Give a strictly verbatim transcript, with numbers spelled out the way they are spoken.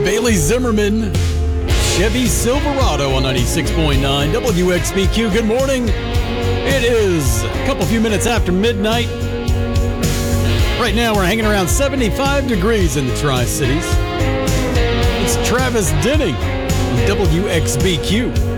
Bailey Zimmerman, Chevy Silverado on ninety-six point nine W X B Q. Good morning. It is a couple few minutes after midnight. Right now we're hanging around seventy-five degrees in the Tri-Cities. It's Travis Denning on W X B Q.